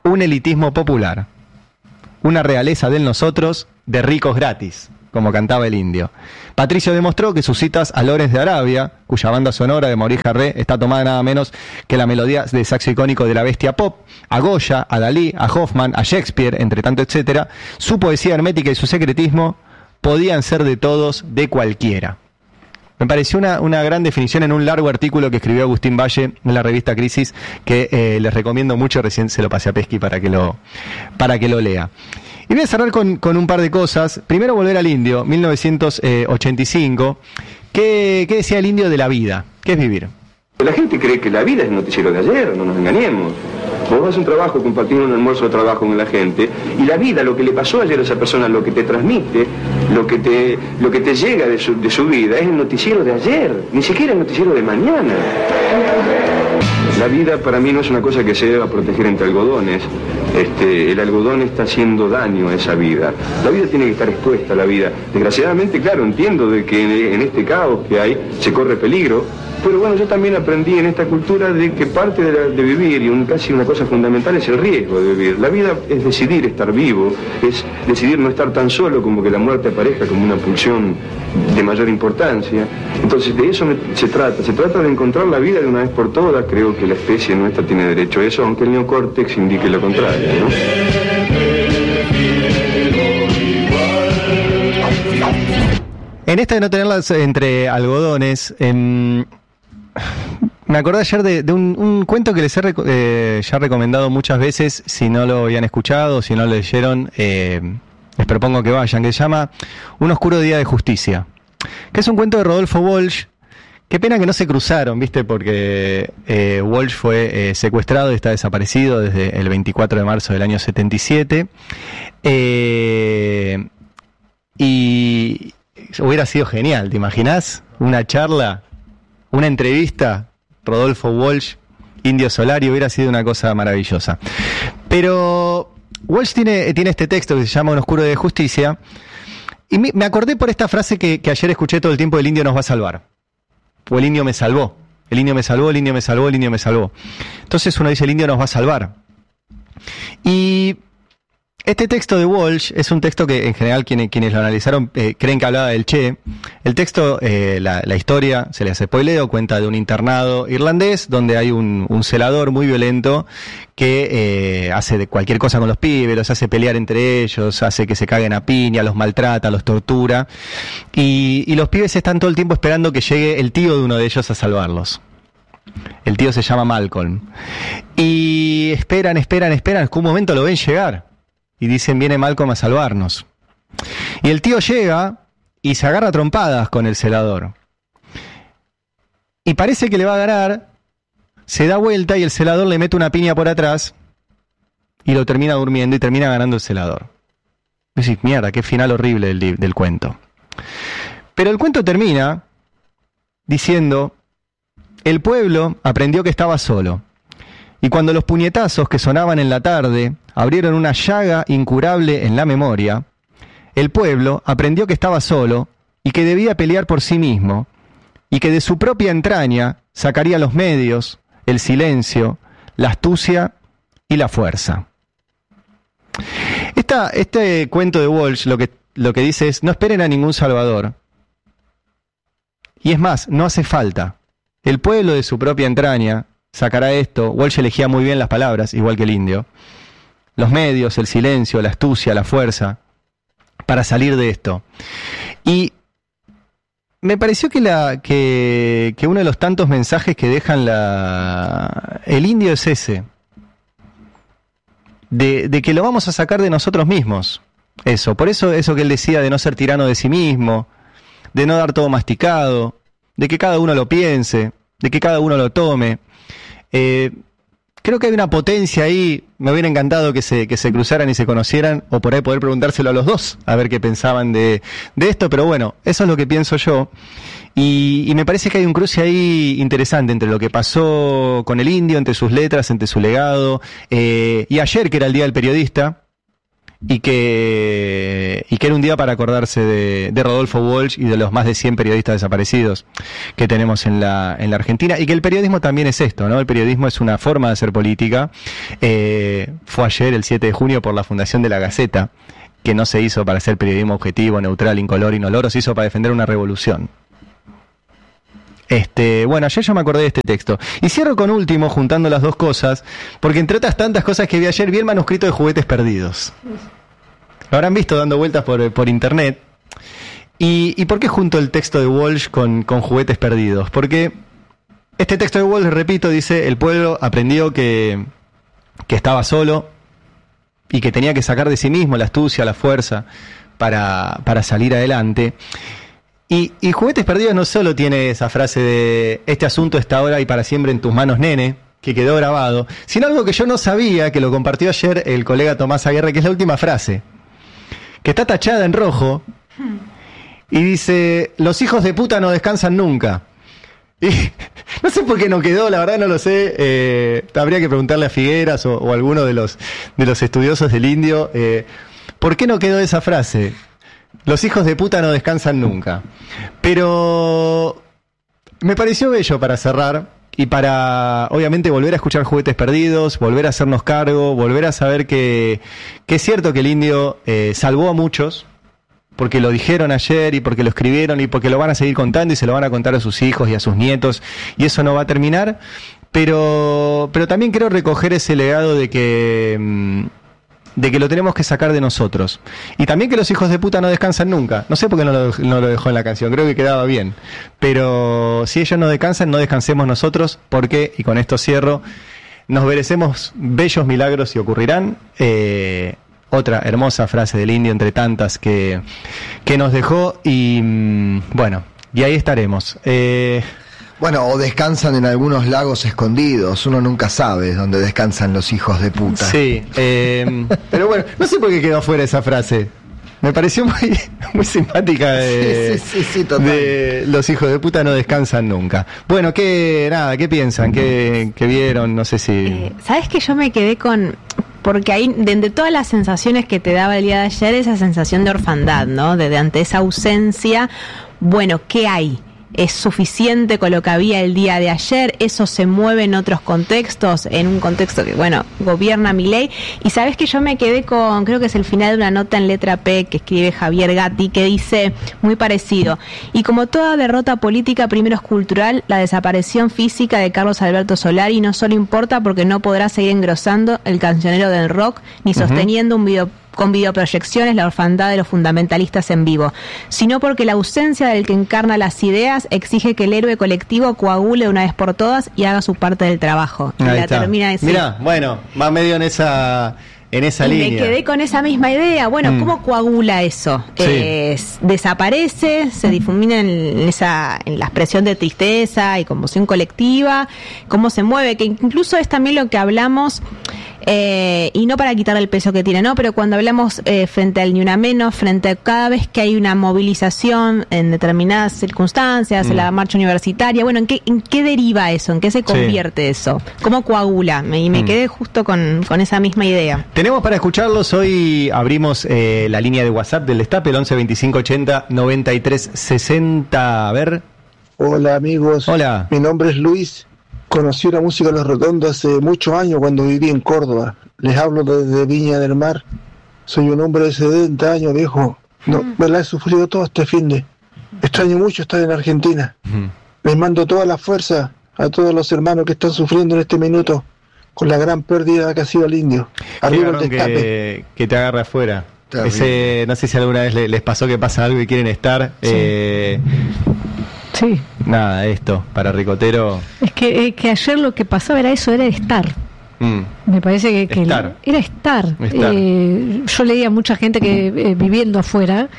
un elitismo popular, una realeza del nosotros de ricos gratis, como cantaba el indio. Patricio demostró que sus citas a Lawrence de Arabia, cuya banda sonora de Maurice Jarre está tomada nada menos que la melodía de saxo icónico de la bestia pop, a Goya, a Dalí, a Hoffman, a Shakespeare, entre tanto etcétera, su poesía hermética y su secretismo podían ser de todos, de cualquiera. Me pareció una gran definición en un largo artículo que escribió Agustín Valle en la revista Crisis, que les recomiendo mucho, recién se lo pasé a Pesqui para que lo lea. Y voy a cerrar con un par de cosas. Primero, volver al indio, 1985. ¿Qué decía el indio de la vida? ¿Qué es vivir? La gente cree que la vida es el noticiero de ayer, no nos engañemos. Vos vas a un trabajo, compartimos un almuerzo de trabajo con la gente, y la vida, lo que le pasó ayer a esa persona, lo que te transmite, lo que te llega de su vida, es el noticiero de ayer, ni siquiera el noticiero de mañana. La vida para mí no es una cosa que se deba proteger entre algodones. El algodón está haciendo daño a esa vida. La vida tiene que estar expuesta a la vida. Desgraciadamente, claro, entiendo de que en este caos que hay se corre peligro, pero bueno, yo también aprendí en esta cultura de que parte de vivir, y casi una cosa fundamental, es el riesgo de vivir. La vida es decidir estar vivo, es decidir no estar tan solo como que la muerte aparezca como una pulsión de mayor importancia. Entonces de eso se trata de encontrar la vida de una vez por todas. Creo que la especie nuestra tiene derecho a eso, aunque el neocórtex indique lo contrario, ¿no? En esta de no tenerlas entre algodones, me acordé ayer de un cuento que les he ya recomendado muchas veces. Si no lo habían escuchado, si no lo leyeron, les propongo que vayan, que se llama Un oscuro día de justicia, que es un cuento de Rodolfo Walsh. Qué pena que no se cruzaron, ¿viste? Porque Walsh fue secuestrado y está desaparecido desde el 24 de marzo del año 77. Y hubiera sido genial, ¿te imaginás? Una charla, una entrevista, Rodolfo Walsh, Indio Solari, hubiera sido una cosa maravillosa. Pero Walsh tiene este texto que se llama Un oscuro día de justicia, y me acordé por esta frase que ayer escuché todo el tiempo: el indio nos va a salvar. O el indio me salvó. El indio me salvó, el indio me salvó, el indio me salvó. Entonces uno dice, el indio nos va a salvar. Y este texto de Walsh es un texto que en general quienes lo analizaron creen que hablaba del Che. El texto, la historia, se le hace spoileo, cuenta de un internado irlandés donde hay un celador muy violento que hace de cualquier cosa con los pibes, los hace pelear entre ellos, hace que se caguen a piña, los maltrata, los tortura, y los pibes están todo el tiempo esperando que llegue el tío de uno de ellos a salvarlos. El tío se llama Malcolm. Y esperan, en un momento lo ven llegar y dicen, viene Malcolm a salvarnos. Y el tío llega y se agarra a trompadas con el celador. Y parece que le va a ganar, se da vuelta y el celador le mete una piña por atrás y lo termina durmiendo y termina ganando el celador. Y decís, mierda, qué final horrible del cuento. Pero el cuento termina diciendo, el pueblo aprendió que estaba solo. Y cuando los puñetazos que sonaban en la tarde abrieron una llaga incurable en la memoria, el pueblo aprendió que estaba solo y que debía pelear por sí mismo, y que de su propia entraña sacaría los medios, el silencio, la astucia y la fuerza. Este cuento de Walsh lo que dice es, no esperen a ningún salvador. Y es más, no hace falta. El pueblo de su propia entraña sacará esto. Walsh elegía muy bien las palabras, igual que el indio. Los medios, el silencio, la astucia, la fuerza, para salir de esto. Y me pareció que uno de los tantos mensajes que dejan el indio es ese. De que lo vamos a sacar de nosotros mismos. Eso. Por eso que él decía de no ser tirano de sí mismo, de no dar todo masticado, de que cada uno lo piense, de que cada uno lo tome. Creo que hay una potencia ahí. Me hubiera encantado que se cruzaran y se conocieran, o por ahí poder preguntárselo a los dos, a ver qué pensaban de esto, pero bueno, eso es lo que pienso yo. Y me parece que hay un cruce ahí interesante entre lo que pasó con el indio, entre sus letras, entre su legado, y ayer, que era el Día del Periodista, y que era un día para acordarse de Rodolfo Walsh y de los más de 100 periodistas desaparecidos que tenemos en la Argentina, y que el periodismo también es esto, ¿no? El periodismo es una forma de hacer política. Fue ayer, el 7 de junio, por la fundación de La Gaceta, que no se hizo para hacer periodismo objetivo, neutral, incolor, inoloro, se hizo para defender una revolución. Bueno, ayer yo me acordé de este texto. Y cierro con último, juntando las dos cosas, porque entre otras tantas cosas que vi ayer, vi el manuscrito de Juguetes Perdidos. Lo habrán visto dando vueltas por internet. ¿Y por qué junto el texto de Walsh con Juguetes Perdidos? Porque este texto de Walsh, repito, dice: el pueblo aprendió que estaba solo y que tenía que sacar de sí mismo la astucia, la fuerza para salir adelante. Y Juguetes Perdidos no solo tiene esa frase de este asunto está ahora y para siempre en tus manos, nene, que quedó grabado, sino algo que yo no sabía, que lo compartió ayer el colega Tomás Aguirre, que es la última frase, que está tachada en rojo y dice: los hijos de puta no descansan nunca. Y no sé por qué no quedó, la verdad no lo sé, habría que preguntarle a Figueras o a alguno de los estudiosos del indio, ¿por qué no quedó esa frase? Los hijos de puta no descansan nunca. Pero me pareció bello para cerrar y para, obviamente, volver a escuchar Juguetes Perdidos, volver a hacernos cargo, volver a saber que es cierto que el indio salvó a muchos, porque lo dijeron ayer y porque lo escribieron y porque lo van a seguir contando y se lo van a contar a sus hijos y a sus nietos, y eso no va a terminar. Pero también quiero recoger ese legado de que lo tenemos que sacar de nosotros. Y también que los hijos de puta no descansan nunca. No sé por qué no lo dejó en la canción, creo que quedaba bien. Pero si ellos no descansan, no descansemos nosotros, porque, y con esto cierro, nos merecemos bellos milagros y ocurrirán. Otra hermosa frase del indio entre tantas que nos dejó, y bueno, y ahí estaremos. Bueno, o descansan en algunos lagos escondidos, uno nunca sabe dónde descansan los hijos de puta. Sí, pero bueno, no sé por qué quedó fuera esa frase. Me pareció muy simpática sí, total. De los hijos de puta no descansan nunca. Bueno, ¿qué piensan? ¿Qué vieron? No sé si... ¿Sabes que yo me quedé con...? Porque ahí, de todas las sensaciones que te daba el día de ayer, esa sensación de orfandad, ¿no? De ante esa ausencia, bueno, ¿qué hay? ¿Es suficiente con lo que había el día de ayer? ¿Eso se mueve en otros contextos? En un contexto que, bueno, gobierna Milei. Y sabes que yo me quedé con, creo que es el final de una nota en letra P que escribe Javier Gatti, que dice muy parecido: y como toda derrota política, primero es cultural, la desaparición física de Carlos Alberto Solari no solo importa porque no podrá seguir engrosando el cancionero del rock, ni sosteniendo con videoproyecciones la orfandad de los fundamentalistas en vivo, sino porque la ausencia del que encarna las ideas exige que el héroe colectivo coagule de una vez por todas y haga su parte del trabajo. Y la termina así. Mirá, bueno, va medio en esa línea. Me quedé con esa misma idea. Bueno, ¿cómo coagula eso? Sí. Desaparece, se difumina en la expresión de tristeza y conmoción colectiva, cómo se mueve, que incluso es también lo que hablamos, y no para quitar el peso que tiene, ¿no? Pero cuando hablamos frente al Ni Una Menos, frente a cada vez que hay una movilización en determinadas circunstancias, en la marcha universitaria, bueno, ¿en qué deriva eso? ¿En qué se convierte eso? ¿Cómo coagula? Y me quedé justo con esa misma idea. Tenemos para escucharlos, hoy abrimos la línea de WhatsApp del Destape, el 11 25 80 93 60. A ver. Hola amigos. Hola. Mi nombre es Luis. Conocí la música de Los Redondos hace muchos años cuando viví en Córdoba. Les hablo desde Viña del Mar. Soy un hombre de 70 años, viejo. No, me la he sufrido todo este fin de. Extraño mucho estar en Argentina. Les mando toda la fuerza a todos los hermanos que están sufriendo en este minuto con la gran pérdida que ha sido el indio. Arriba el Destape. Que te agarre afuera. No sé si alguna vez les pasó que pasa algo y quieren estar. Sí. Nada, esto, para Ricotero. Es que ayer lo que pasaba era estar. Me parece que estar. Era estar. Yo leía a mucha gente que viviendo afuera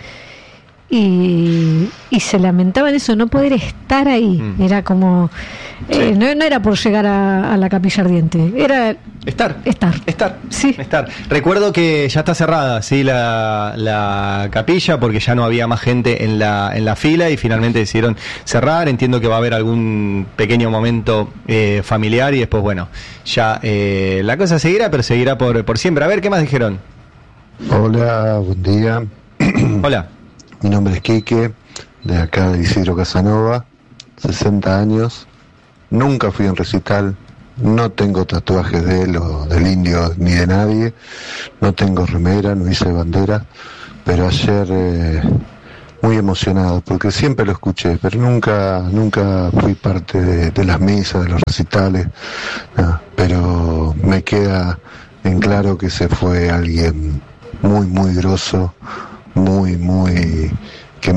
y se lamentaba de eso, no poder estar ahí. Era como no era por llegar a la Capilla Ardiente, era estar. Sí. Recuerdo que ya está cerrada, sí, la capilla, porque ya no había más gente en la fila y finalmente decidieron cerrar. Entiendo que va a haber algún pequeño momento familiar y después, bueno, ya la cosa seguirá, pero seguirá por siempre. A ver, ¿qué más dijeron? Hola, buen día. Hola. Mi nombre es Quique, de acá de Isidro Casanova, 60 años. Nunca fui a un recital, no tengo tatuajes de él o del Indio ni de nadie, no tengo remera, no hice bandera, pero ayer muy emocionado, porque siempre lo escuché, pero nunca fui parte de las misas, de los recitales, no, pero me queda en claro que se fue alguien muy grosso, muy que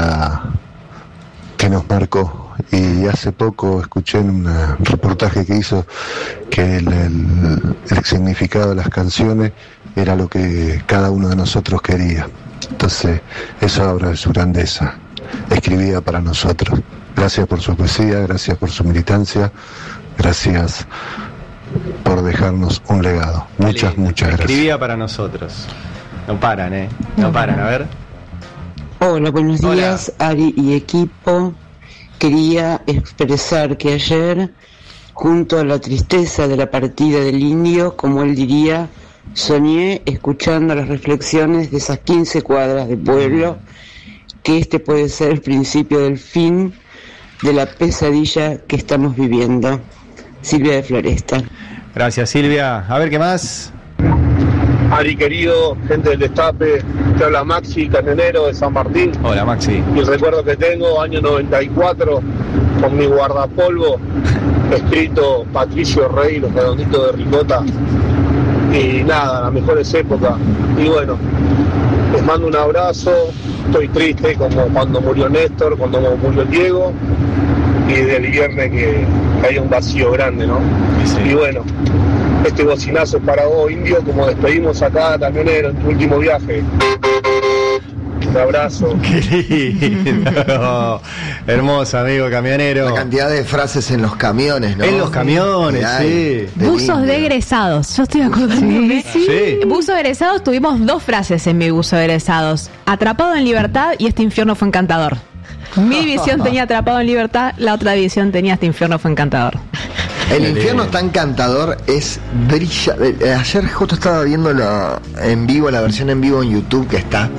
nos marcó. Y hace poco escuché en un reportaje que hizo que el significado de las canciones era lo que cada uno de nosotros quería. Entonces, eso habla de su grandeza. Escribía para nosotros. Gracias por su poesía, gracias por su militancia, gracias por dejarnos un legado. Muchas gracias. Escribía para nosotros. No paran, No paran, a ver. Hola, buenos días, Ari y equipo. Quería expresar que ayer, junto a la tristeza de la partida del Indio, como él diría, soñé escuchando las reflexiones de esas 15 cuadras de pueblo, que este puede ser el principio del fin de la pesadilla que estamos viviendo. Silvia de Floresta. Gracias, Silvia. A ver, ¿qué más? Ari querido, gente del Destape, te habla Maxi, camionero de San Martín. Hola, Maxi. Y el recuerdo que tengo, año 94, con mi guardapolvo, escrito Patricio Rey, Los Redonditos de Ricota. Y nada, las mejores épocas. Y bueno, les mando un abrazo. Estoy triste como cuando murió Néstor, cuando murió Diego. Y del viernes que hay un vacío grande, ¿no? Sí. Y bueno, este bocinazo es para vos, Indio, como despedimos a cada camionero en tu último viaje. Un abrazo. Qué lindo. Hermoso, amigo camionero. La cantidad de frases en los camiones, ¿no? En los camiones, sí. Buzos de egresados. Yo estoy acordándome. Sí. Buzo de egresados, tuvimos 2 frases en mi buzo de egresados. Atrapado en libertad y este infierno fue encantador. Mi división tenía Atrapado en libertad, la otra división tenía Este infierno fue encantador. El infierno está encantador, es brilla. Ayer justo estaba viendo en vivo, la versión en vivo en YouTube que está.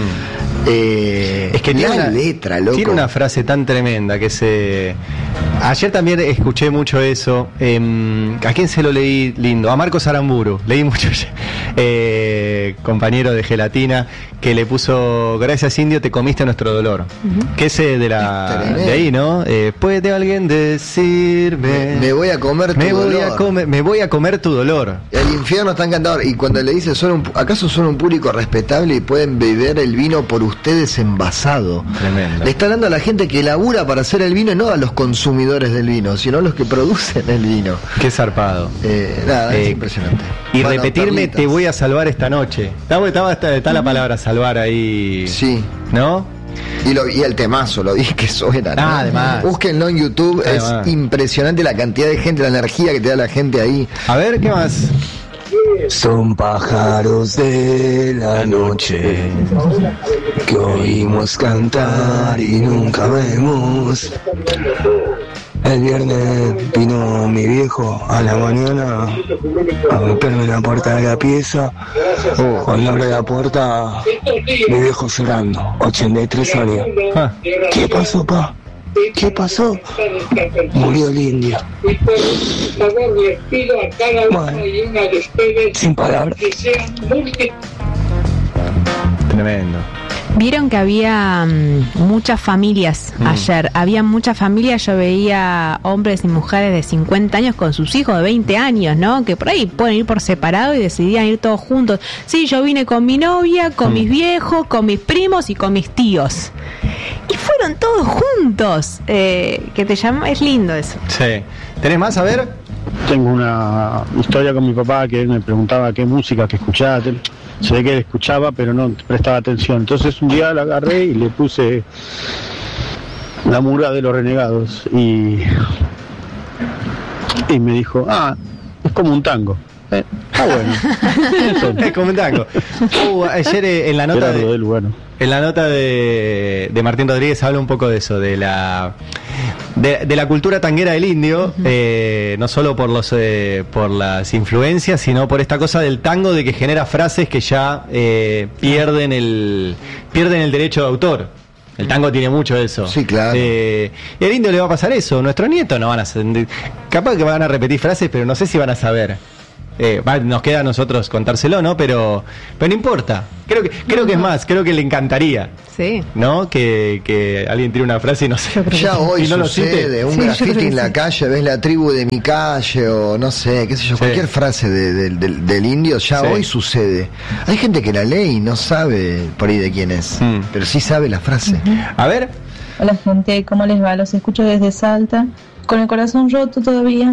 Es que tiene una letra, loco. Tiene una frase tan tremenda que ayer también escuché mucho eso. ¿A quién se lo leí lindo? A Marcos Aramburu. Leí mucho compañero de Gelatina, que le puso: gracias, Indio, te comiste nuestro dolor. Que ese de ahí, ¿no? ¿Puede alguien decirme? Me voy a comer tu dolor. Me voy a comer tu dolor. El infierno está encantador. Y cuando le dice: ¿acaso son un público respetable y pueden beber el vino por ustedes envasado? Tremendo. Le está hablando a la gente que labura para hacer el vino, y no a los consumidores del vino, sino a los que producen el vino. Qué zarpado. Es impresionante. Y bueno, repetirme: Carlitas, te voy a salvar esta noche. Está la palabra salvar ahí. Sí. ¿No? Y el temazo, lo dije que suena, ¿no? Además. Búsquenlo en YouTube, además. Es impresionante la cantidad de gente, la energía que te da la gente ahí. A ver, ¿qué más? Son pájaros de la noche que oímos cantar y nunca vemos. El viernes vino mi viejo a la mañana a romperme la puerta de la pieza. Cuando abre la puerta, mi viejo llorando, 83 años. ¿Qué pasó, pa? ¿Qué pasó? Murió el Indio. Bueno, sin palabras. Tremendo. Vieron que había muchas familias ayer. Había muchas familias, yo veía hombres y mujeres de 50 años con sus hijos de 20 años, ¿no? Que por ahí pueden ir por separado y decidían ir todos juntos. Sí, yo vine con mi novia, con mis viejos, con mis primos y con mis tíos. Y fueron todos juntos. Que te llama, es lindo eso. Sí. ¿Tenés más? A ver. Tengo una historia con mi papá que él me preguntaba qué música que escuchaba. Se ve que él escuchaba, pero no prestaba atención. Entonces un día la agarré y le puse La Murga de los Renegados. Y me dijo: es como un tango. Bueno. Es como un tango. Ayer en la nota en la nota de Martín Rodríguez habla un poco de eso, de de la cultura tanguera del indio, no solo por por las influencias, sino por esta cosa del tango de que genera frases que ya pierden el derecho de autor. El tango tiene mucho de eso. Sí, claro. Y al indio le va a pasar eso. Nuestros nietos no van a capaz que van a repetir frases, pero no sé si van a saber. Nos queda a nosotros contárselo, ¿no? Pero no importa. Creo que es más, creo que le encantaría. Sí. ¿No? Que alguien tire una frase y no sé. Ya hoy y no sucede, un grafiti en la calle, ves la tribu de mi calle, o no sé, qué sé yo, cualquier frase del indio, ya hoy sucede. Hay gente que la lee y no sabe por ahí de quién es, pero sí sabe la frase. A ver. Hola gente, ¿cómo les va? Los escucho desde Salta, con el corazón roto todavía.